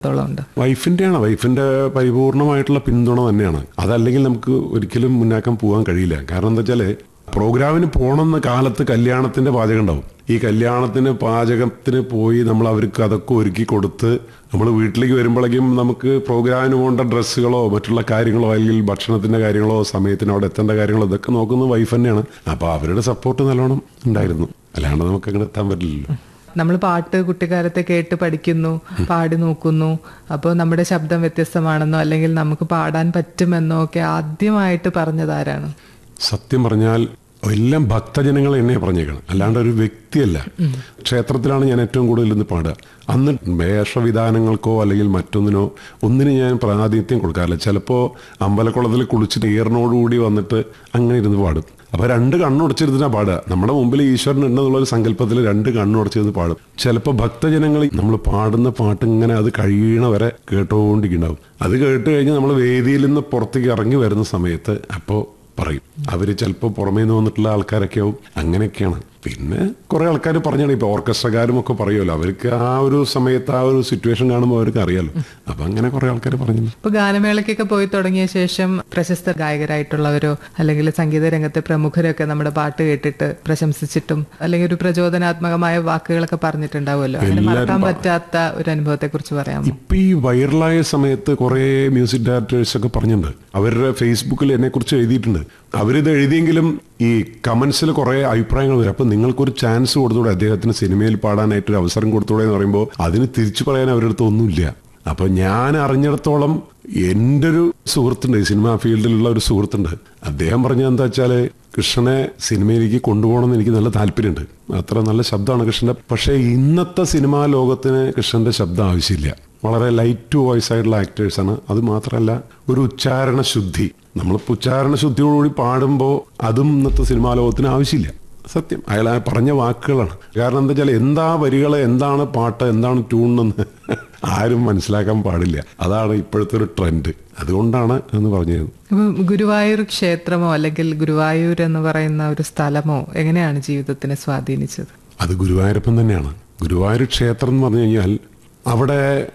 ഉണ്ട്? വൈഫിന്റെ പരിപൂർണമായിട്ടുള്ള പിന്തുണ തന്നെയാണ്. അതല്ലെങ്കിൽ നമുക്ക് ഒരിക്കലും മുന്നാക്കം പോകാൻ കഴിയില്ല. കാരണം എന്താ വെച്ചാല് പ്രോഗ്രാമിന് പോകണമെന്ന കാലത്ത് കല്യാണത്തിന്റെ പാചകം ഉണ്ടാവും. ഈ പാചകത്തിന് പോയി നമ്മൾ അവർക്ക് അതൊക്കെ ഒരുക്കി കൊടുത്ത് നമ്മൾ വീട്ടിലേക്ക് വരുമ്പോഴേക്കും നമുക്ക് പ്രോഗ്രാമിന് പോകേണ്ട ഡ്രസ്സുകളോ മറ്റുള്ള കാര്യങ്ങളോ അല്ലെങ്കിൽ ഭക്ഷണത്തിന്റെ കാര്യങ്ങളോ സമയത്തിന് അവിടെ എത്തേണ്ട കാര്യങ്ങളോ ഇതൊക്കെ നോക്കുന്നത് വൈഫ് തന്നെയാണ്. അപ്പൊ അവരുടെ സപ്പോർട്ട് നല്ലോണം ഉണ്ടായിരുന്നു. അല്ലാണ്ട് നമുക്ക് അങ്ങനെ എത്താൻ പറ്റില്ലല്ലോ. നമ്മൾ പാട്ട് കുട്ടിക്കാലത്തെ കേട്ട് പഠിക്കുന്നു, പാടി നോക്കുന്നു. അപ്പോൾ നമ്മുടെ ശബ്ദം വ്യത്യസ്തമാണെന്നോ അല്ലെങ്കിൽ നമുക്ക് പാടാൻ പറ്റുമെന്നോ ഒക്കെ ആദ്യമായിട്ട് പറഞ്ഞതാരാണ്? സത്യം പറഞ്ഞാൽ എല്ലാം ഭക്തജനങ്ങൾ എന്നെ പറഞ്ഞേക്കണം, അല്ലാണ്ട് ഒരു വ്യക്തിയല്ല. ക്ഷേത്രത്തിലാണ് ഞാൻ ഏറ്റവും കൂടുതൽ ഇന്ന് പാടുക. അന്ന് വേഷവിധാനങ്ങൾക്കോ അല്ലെങ്കിൽ മറ്റൊന്നിനോ ഒന്നിനും ഞാൻ പ്രാതിനിധ്യം കൊടുക്കാറില്ല. ചിലപ്പോൾ അമ്പലക്കുളത്തിൽ കുളിച്ചിട്ട് ഈറിനോടുകൂടി വന്നിട്ട് അങ്ങനെ ഇരുന്ന് പാടും. അപ്പോൾ 2 കണ്ണുടച്ചിരുന്നാണ് പാടുക. നമ്മുടെ മുമ്പിൽ ഈശ്വരൻ ഉണ്ടെന്നുള്ളൊരു സങ്കല്പത്തിൽ 2 കണ്ണുടച്ചിരുന്ന് പാടും. ചിലപ്പോൾ ഭക്തജനങ്ങൾ നമ്മൾ പാടുന്ന പാട്ട് ഇങ്ങനെ അത് കഴിയണ വരെ കേട്ടുകൊണ്ടിരിക്കുന്നുണ്ടാവും. അത് കേട്ട് കഴിഞ്ഞ് നമ്മൾ വേദിയിൽ നിന്ന് പുറത്തേക്ക് ഇറങ്ങി വരുന്ന സമയത്ത് അപ്പോൾ പറയും. അവര് ചിലപ്പോൾ പുറമേ നിന്ന് വന്നിട്ടുള്ള ആൾക്കാരൊക്കെ ആവും. അങ്ങനെയൊക്കെയാണ്. പിന്നെ കുറെ ആൾക്കാർ പറഞ്ഞാണ്, ഇപ്പൊ ഓർക്കസ്ട്രക്കാരും ഒക്കെ പറയുമല്ലോ, അവർക്ക് ആ ഒരു സമയത്ത് ആ ഒരു സിറ്റുവേഷൻ കാണുമ്പോൾ അവർക്ക് അറിയാലോ. അപ്പൊ അങ്ങനെ കുറെ ആൾക്കാർ പറഞ്ഞു. ഇപ്പൊ ഗാനമേളയ്ക്കൊക്കെ പോയി തുടങ്ങിയ ശേഷം പ്രശസ്ത ഗായകരായിട്ടുള്ളവരോ അല്ലെങ്കിൽ സംഗീത രംഗത്തെ പ്രമുഖരൊക്കെ നമ്മുടെ പാട്ട് കേട്ടിട്ട് പ്രശംസിച്ചിട്ടും അല്ലെങ്കിൽ ഒരു പ്രചോദനാത്മകമായ വാക്കുകളൊക്കെ പറഞ്ഞിട്ടുണ്ടാവുമല്ലോ. അങ്ങനെ മറക്കാൻ പറ്റാത്ത ഒരു അനുഭവത്തെ കുറിച്ച് പറയാം. ഇപ്പൊ ഈ വൈറലായ സമയത്ത് കുറെ മ്യൂസിക് ഡയറക്ടേഴ്സ് ഒക്കെ പറഞ്ഞിട്ടുണ്ട്. അവരുടെ ഫേസ്ബുക്കിൽ എന്നെ കുറിച്ച് എഴുതിയിട്ടുണ്ട്. അവരിത് എഴുതിയെങ്കിലും ഈ കമന്റ്സിൽ കുറെ അഭിപ്രായങ്ങൾ വരും. അപ്പൊ നിങ്ങൾക്കൊരു ചാൻസ് കൊടുത്തൂടെ, അദ്ദേഹത്തിന് സിനിമയിൽ പാടാനായിട്ടൊരു അവസരം കൊടുത്തൂടെ എന്ന് പറയുമ്പോൾ അതിന് തിരിച്ചു പറയാൻ അവരുടെ അടുത്ത് ഒന്നുമില്ല. അപ്പൊ ഞാൻ അറിഞ്ഞിടത്തോളം എൻ്റെ ഒരു സുഹൃത്തുണ്ട്, സിനിമാ ഫീൽഡിലുള്ള ഒരു സുഹൃത്തുണ്ട്. അദ്ദേഹം പറഞ്ഞത് എന്താ വെച്ചാല്, കൃഷ്ണനെ സിനിമയിലേക്ക് കൊണ്ടുപോകണമെന്ന് എനിക്ക് നല്ല താല്പര്യമുണ്ട്. അത്ര നല്ല ശബ്ദമാണ് കൃഷ്ണന്റെ. പക്ഷേ ഇന്നത്തെ സിനിമാ ലോകത്തിന് കൃഷ്ണന്റെ ശബ്ദം ആവശ്യമില്ല. വളരെ ലൈറ്റ് വോയിസ് ആയിട്ടുള്ള ആക്ടേഴ്സാണ്. അത് മാത്രമല്ല ഒരു ഉച്ചാരണ ശുദ്ധി, നമ്മളിപ്പോൾ ഉച്ചാരണ ശുദ്ധിയോടുകൂടി പാടുമ്പോൾ അതും ഇന്നത്തെ സിനിമാ ലോകത്തിന് ആവശ്യമില്ല. സത്യം, അയാൾ പറഞ്ഞ വാക്കുകളാണ്. കാരണം എന്താ വെച്ചാൽ എന്താ വരികൾ, എന്താണ് പാട്ട്, എന്താണ് ട്യൂൺ എന്ന് ആരും മനസ്സിലാക്കാൻ പാടില്ല. അതാണ് ഇപ്പോഴത്തെ ഒരു ട്രെൻഡ്. അതുകൊണ്ടാണ് എന്ന് പറഞ്ഞത്. ഗുരുവായൂർ ക്ഷേത്രമോ അല്ലെങ്കിൽ ഗുരുവായൂർ എന്ന് പറയുന്ന ഒരു സ്ഥലമോ എങ്ങനെയാണ് ജീവിതത്തിനെ സ്വാധീനിച്ചത്? അത് ഗുരുവായൂരപ്പൻ തന്നെയാണ്. ഗുരുവായൂർ ക്ഷേത്രം എന്ന് പറഞ്ഞു കഴിഞ്ഞാൽ അവിടെ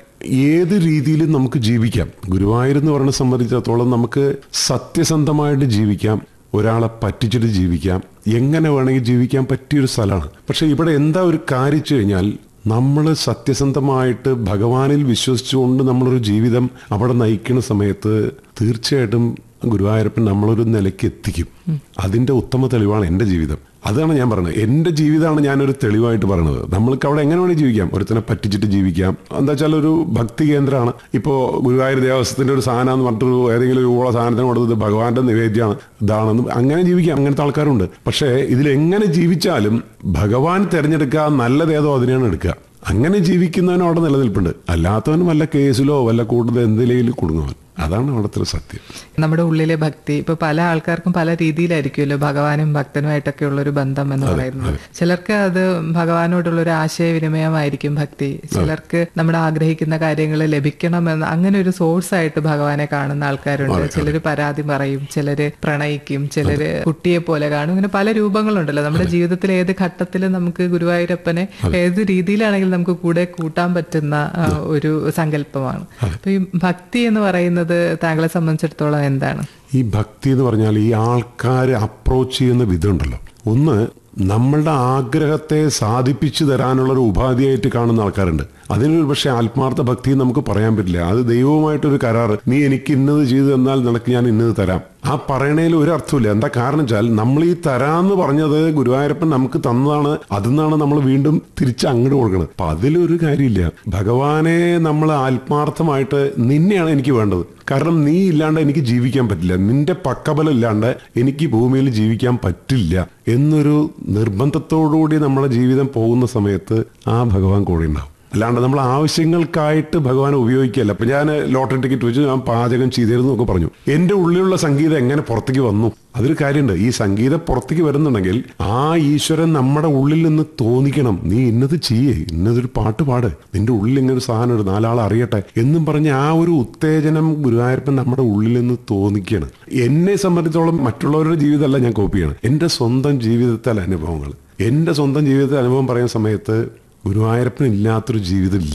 ഏത് രീതിയിലും നമുക്ക് ജീവിക്കാം. ഗുരുവായൂർ എന്ന് പറയുന്നത് സംബന്ധിച്ചിടത്തോളം നമുക്ക് സത്യസന്ധമായിട്ട് ജീവിക്കാം, ഒരാളെ പറ്റിച്ചിട്ട് ജീവിക്കാം, എങ്ങനെ വേണമെങ്കിൽ ജീവിക്കാൻ പറ്റിയൊരു സ്ഥലമാണ്. പക്ഷെ ഇവിടെ എന്താ ഒരു കാര്യം വെച്ച് കഴിഞ്ഞാൽ, നമ്മൾ സത്യസന്ധമായിട്ട് ഭഗവാനിൽ വിശ്വസിച്ചുകൊണ്ട് നമ്മളൊരു ജീവിതം അവിടെ നയിക്കുന്ന സമയത്ത് തീർച്ചയായിട്ടും ഗുരുവായൂരപ്പൻ നമ്മളൊരു നിലയ്ക്ക് എത്തിക്കും. അതിന്റെ ഉത്തമ തെളിവാണ് എൻ്റെ ജീവിതം. അതാണ് ഞാൻ പറയുന്നത്. എൻ്റെ ജീവിതമാണ് ഞാനൊരു തെളിവായിട്ട് പറയുന്നത്. നമ്മൾക്ക് അവിടെ എങ്ങനെ വേണമെങ്കിൽ ജീവിക്കാം, ഒരുത്തനെ പറ്റിച്ചിട്ട് ജീവിക്കാം. എന്താ വെച്ചാൽ ഒരു ഭക്തി കേന്ദ്രമാണ്. ഇപ്പോൾ ഗുരുവായൂർ ദേവസ്വത്തിന്റെ ഒരു സാധനം എന്ന് പറഞ്ഞിട്ടൊരു ഏതെങ്കിലും ഒരു ഊള സാധനത്തിന് കൊടുത്തത് ഭഗവാന്റെ നിവേദ്യമാണ്, ഇതാണെന്ന് അങ്ങനെ ജീവിക്കാം. അങ്ങനത്തെ ആൾക്കാരുണ്ട്. പക്ഷേ ഇതിലെങ്ങനെ ജീവിച്ചാലും ഭഗവാൻ തിരഞ്ഞെടുക്കുക, നല്ലതേതോ അതിനെയാണ് എടുക്കുക. അങ്ങനെ ജീവിക്കുന്നവനും അവിടെ നിലനിൽപ്പുണ്ട്. അല്ലാത്തവനും വല്ല കേസിലോ വല്ല കൂടുതൽ എന്തിലേലും കുടുങ്ങുവാൻ. അതാണ് അവിടുത്തെ സത്യം. നമ്മുടെ ഉള്ളിലെ ഭക്തി ഇപ്പൊ പല ആൾക്കാർക്കും പല രീതിയിലായിരിക്കുമല്ലോ ഭഗവാനും ഭക്തനുമായിട്ടൊക്കെ ഉള്ളൊരു ബന്ധം എന്ന് പറയുന്നത്. ചിലർക്ക് അത് ഭഗവാനോടുള്ള ഒരു ആശയവിനിമയമായിരിക്കും ഭക്തി. ചിലർക്ക് നമ്മുടെ ആഗ്രഹിക്കുന്ന കാര്യങ്ങൾ ലഭിക്കണമെന്ന് അങ്ങനെ ഒരു സോഴ്സ് ആയിട്ട് ഭഗവാനെ കാണുന്ന ആൾക്കാരുണ്ട്. ചിലര് പരാതി പറയും, ചിലര് പ്രണയിക്കും, ചിലര് കുട്ടിയെ പോലെ കാണും. ഇങ്ങനെ പല രൂപങ്ങളുണ്ടല്ലോ. നമ്മുടെ ജീവിതത്തിൽ ഏത് ഘട്ടത്തിലും നമുക്ക് ഗുരുവായൂരപ്പനെ ഏത് രീതിയിലാണെങ്കിലും നമുക്ക് കൂടെ കൂട്ടാൻ പറ്റുന്ന ഒരു സങ്കല്പമാണ്. അപ്പൊ ഈ ഭക്തി എന്ന് പറയുന്നത് താങ്കളെ സംബന്ധിച്ചിടത്തോളം എന്താണ്? ഈ ഭക്തി എന്ന് പറഞ്ഞാൽ ഈ ആൾക്കാർ അപ്രോച്ച് ചെയ്യുന്ന വിധം ഉണ്ടല്ലോ. ഒന്ന്, നമ്മളുടെ ആഗ്രഹത്തെ സാധിപ്പിച്ചു തരാനുള്ളൊരു ഉപാധിയായിട്ട് കാണുന്ന ആൾക്കാരുണ്ട്. അതിനൊരു പക്ഷേ ആത്മാർത്ഥ ഭക്തി നമുക്ക് പറയാൻ പറ്റില്ല. അത് ദൈവവുമായിട്ടൊരു കരാറ്, നീ എനിക്ക് ഇന്നത് ചെയ്തു തന്നാൽ നിനക്ക് ഞാൻ ഇന്നത് തരാം. ആ പറയണേൽ ഒരു അർത്ഥമില്ല. എന്താ കാരണം വെച്ചാൽ നമ്മൾ ഈ തരാന്ന് പറഞ്ഞത് ഗുരുവായൂരപ്പൻ നമുക്ക് തന്നതാണ്. അതിന്നാണ് നമ്മൾ വീണ്ടും തിരിച്ച് അങ്ങോട്ട് കൊടുക്കുന്നത്. അപ്പൊ അതിലൊരു കാര്യമില്ല. ഭഗവാനെ നമ്മൾ ആത്മാർത്ഥമായിട്ട്, നിന്നെയാണ് എനിക്ക് വേണ്ടത്, കാരണം നീ ഇല്ലാണ്ട് എനിക്ക് ജീവിക്കാൻ പറ്റില്ല, നിന്റെ പക്കബലം ഇല്ലാണ്ട് എനിക്ക് ഭൂമിയിൽ ജീവിക്കാൻ പറ്റില്ല എന്നൊരു നിർബന്ധത്തോടുകൂടി നമ്മുടെ ജീവിതം പോകുന്ന സമയത്ത് ആ ഭഗവാൻ കൂടെ ഉണ്ടാവും. അല്ലാണ്ട് നമ്മൾ ആവശ്യങ്ങൾക്കായിട്ട് ഭഗവാനെ ഉപയോഗിക്കുകയല്ല. അപ്പൊ ഞാൻ ലോട്ടറി ടിക്കറ്റ് വെച്ച് ഞാൻ പാചകം ചെയ്തിരുന്നു എന്നൊക്കെ പറഞ്ഞു. എന്റെ ഉള്ളിലുള്ള സംഗീതം എങ്ങനെ പുറത്തേക്ക് വന്നു? അതൊരു കാര്യമുണ്ട്. ഈ സംഗീതം പുറത്തേക്ക് വരുന്നുണ്ടെങ്കിൽ ആ ഈശ്വരൻ നമ്മുടെ ഉള്ളിൽ നിന്ന് തോന്നിക്കണം, നീ ഇന്നത് ചെയ്യേ, ഇന്നതൊരു പാട്ട് പാട്, നിന്റെ ഉള്ളിൽ ഇങ്ങനെ ഒരു സാധനം ഒരു 4 ആൾ അറിയട്ടെ എന്നും പറഞ്ഞ് ആ ഒരു ഉത്തേജനം ഗുരുവായൂരപ്പൻ നമ്മുടെ ഉള്ളിൽ നിന്ന് തോന്നിക്കുകയാണ്. എന്നെ സംബന്ധിച്ചോളം മറ്റുള്ളവരുടെ ജീവിതമല്ല ഞാൻ കോപ്പി ചെയ്യണം. എൻ്റെ സ്വന്തം ജീവിതത്തിലെ അനുഭവങ്ങൾ, എൻ്റെ സ്വന്തം ജീവിതത്തിലെ അനുഭവം പറയുന്ന സമയത്ത് ഗുരുവായൂരപ്പൻ ഇല്ലാത്തൊരു ജീവിതം ഇല്ല.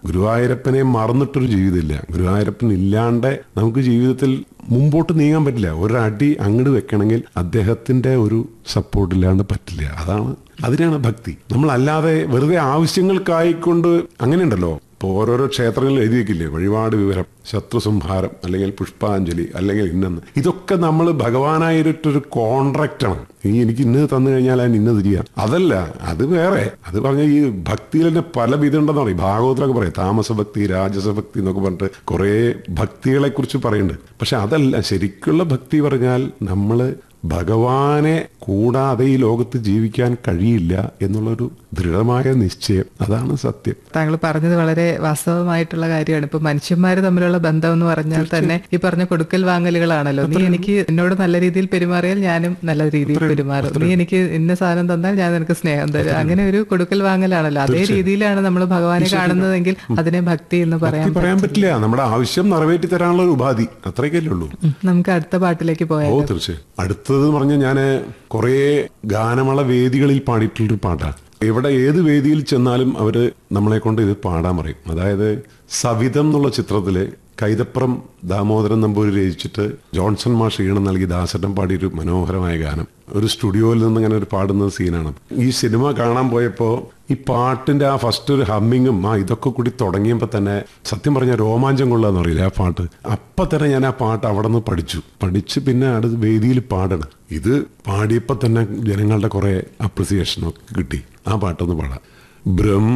ഗുരുവായൂരപ്പനെ മറന്നിട്ടൊരു ജീവിതമില്ല. ഗുരുവായൂരപ്പൻ ഇല്ലാണ്ട് നമുക്ക് ജീവിതത്തിൽ മുമ്പോട്ട് നീങ്ങാൻ പറ്റില്ല. ഒരടി അങ്ങോട്ട് വെക്കണമെങ്കിൽ അദ്ദേഹത്തിന്റെ ഒരു സപ്പോർട്ട് ഇല്ലാണ്ട് പറ്റില്ല. അതിനാണ് ഭക്തി. നമ്മളല്ലാതെ വെറുതെ ആവശ്യങ്ങൾക്കായിക്കൊണ്ട് അങ്ങനെയുണ്ടല്ലോ. ഇപ്പോൾ ഓരോരോ ക്ഷേത്രങ്ങളിൽ എഴുതി വെക്കില്ലേ, വഴിപാട് വിവരം, ശത്രുസംഹാരം, അല്ലെങ്കിൽ പുഷ്പാഞ്ജലി, അല്ലെങ്കിൽ ഇന്നെന്ന്. ഇതൊക്കെ നമ്മൾ ഭഗവാനായിട്ടൊരു കോൺട്രാക്റ്റാണ്. എനിക്ക് ഇന്നത് തന്നു കഴിഞ്ഞാൽ ഞാൻ ഇന്നത് ചെയ്യാം. അതല്ല, അത് വേറെ. അത് പറഞ്ഞാൽ ഈ ഭക്തിയിൽ തന്നെ പല വിധമുണ്ടെന്ന് പറയും. ഭാഗവതത്തിലൊക്കെ പറയും താമസഭക്തി, രാജസഭക്തി എന്നൊക്കെ പറഞ്ഞിട്ട് കുറേ ഭക്തികളെ കുറിച്ച് പറയുന്നുണ്ട്. പക്ഷെ അതല്ല ശരിക്കുള്ള ഭക്തി. പറഞ്ഞാൽ നമ്മൾ ഭഗവാനെ കൂടാതെ ഈ ലോകത്ത് ജീവിക്കാൻ കഴിയില്ല എന്നുള്ളൊരു ദൃഢമായ നിശ്ചയം. അതാണ് സത്യം. താങ്കൾ പറഞ്ഞത് വളരെ വാസ്തവമായിട്ടുള്ള കാര്യമാണ്. ഇപ്പൊ മനുഷ്യന്മാര് തമ്മിലുള്ള ബന്ധം എന്ന് പറഞ്ഞാൽ തന്നെ ഈ പറഞ്ഞ കൊടുക്കൽ വാങ്ങലുകളാണല്ലോ. നീ എനിക്ക് എന്നോട് നല്ല രീതിയിൽ പെരുമാറിയാൽ ഞാനും നല്ല രീതിയിൽ പെരുമാറും. നീ എനിക്ക് ഇന്ന സാധനം തന്നാൽ ഞാൻ നിനക്ക് സ്നേഹം തരും. അങ്ങനെ ഒരു കൊടുക്കൽ വാങ്ങലാണല്ലോ. അതേ രീതിയിലാണ് നമ്മൾ ഭഗവാനെ കാണുന്നതെങ്കിൽ അതിനെ ഭക്തി എന്ന് പറയാൻ പറ്റില്ല. നമ്മുടെ ആവശ്യം നിറവേറ്റി തരാനുള്ള ഒരു ഉപാധി, അത്രയ്ക്കല്ലേ ഉള്ളൂ. നമുക്ക് അടുത്ത പാട്ടിലേക്ക് പോയാൽ. തീർച്ചയായും. അടുത്തത് പറഞ്ഞാൽ ഞാൻ കുറേ ഗാനമേള വേദികളിൽ പാടിയിട്ടുള്ളൊരു പാട്ടാണ്. ഇവിടെ ഏത് വേദിയിൽ ചെന്നാലും അവര് നമ്മളെ കൊണ്ട് ഇത് പാടാൻ പറയും. അതായത് സവിതം എന്നുള്ള ചിത്രത്തില് കൈതപ്രം ദാമോദരൻ നമ്പൂരി രചിച്ചിട്ട് ജോൺസൺ മാഷ് ഈണം നൽകി ദാസേട്ടൻ പാടിയൊരു മനോഹരമായ ഗാനം. ഒരു സ്റ്റുഡിയോയിൽ നിന്ന് ഇങ്ങനെ ഒരു പാടുന്ന സീനാണ്. ഈ സിനിമ കാണാൻ പോയപ്പോൾ ഈ പാട്ടിന്റെ ആ ഫസ്റ്റ് ഒരു ഹമ്മിങ്ങും ഇതൊക്കെ കൂടി തുടങ്ങിയപ്പോൾ തന്നെ സത്യം പറഞ്ഞാൽ രോമാഞ്ചം കൊള്ളാന്ന് പറയില്ല ആ പാട്ട്. അപ്പൊ തന്നെ ഞാൻ ആ പാട്ട് അവിടെ നിന്ന് പഠിച്ച് പിന്നെ അടുത്ത് വേദിയിൽ പാടണം. ഇത് പാടിയപ്പോൾ തന്നെ ജനങ്ങളുടെ കുറെ അപ്രിസിയേഷനൊക്കെ കിട്ടി. ആ പാട്ടൊന്ന് പാടാം.